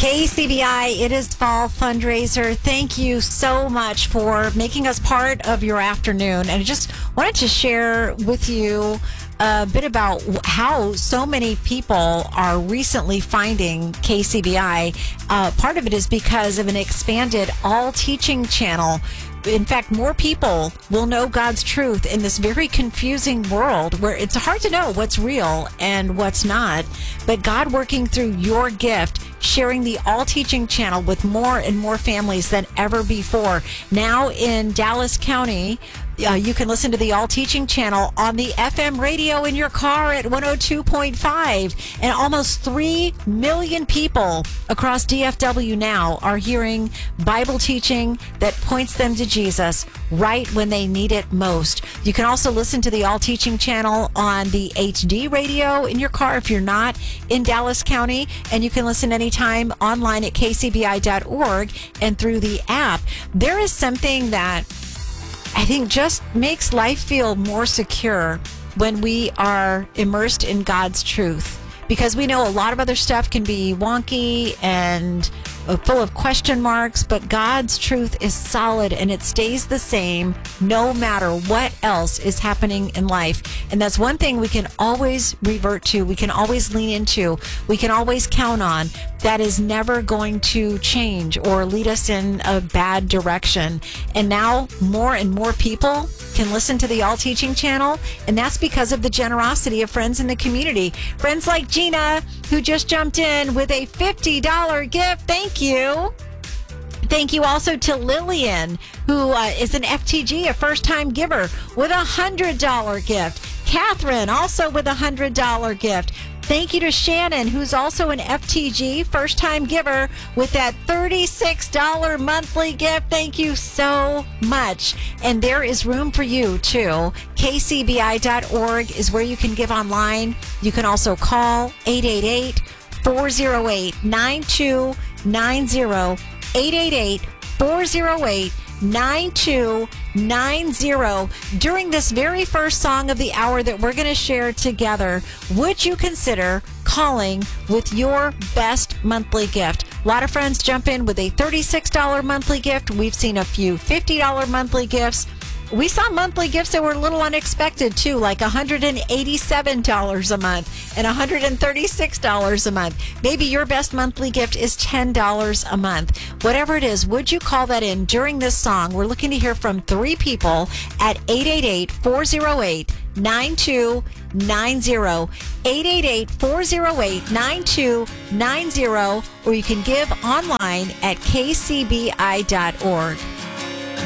KCBI, it is fall fundraiser. Thank you so much for making us part of your afternoon. And I just wanted to share with you a bit about how so many people are recently finding KCBI. Part of it is because of an expanded all teaching channel. In fact, more people will know God's truth in this very confusing world where it's hard to know what's real and what's not. But God working through your gift, sharing the All Teaching channel with more and more families than ever before. Now in Dallas County, you can listen to the All Teaching channel on the FM radio in your car at 102.5. And almost 3 million people across DFW now are hearing Bible teaching that points them to Jesus right when they need it most. You can also listen to the All Teaching channel on the HD radio in your car if you're not in Dallas County. And you can listen anytime online at kcbi.org and through the app. There is something that I think just makes life feel more secure when we are immersed in God's truth. Because we know a lot of other stuff can be wonky and full of question marks, but God's truth is solid and it stays the same no matter what else is happening in life. And that's one thing we can always revert to, we can always lean into, we can always count on. That is never going to change or lead us in a bad direction. And now more and more people can listen to the All Teaching channel, and that's because of the generosity of friends in the community. Friends like Gina, who just jumped in with a $50 gift. Thank you. Thank you also to Lillian, who is an FTG, a first-time giver, with a $100 gift. Catherine, also with a $100 gift. Thank you to Shannon, who's also an FTG, first-time giver, with that $36 monthly gift. Thank you so much. And there is room for you, too. KCBI.org is where you can give online. You can also call 888-408-9290, 888-408-9290. During this very first song of the hour that we're going to share together, would you consider calling with your best monthly gift? A lot of friends jump in with a $36 monthly gift. We've seen a few $50 monthly gifts. We saw monthly gifts that were a little unexpected, too, like $187 a month and $136 a month. Maybe your best monthly gift is $10 a month. Whatever it is, would you call that in during this song? We're looking to hear from 3 people at 888-408-9290. 888-408-9290, or you can give online at kcbi.org.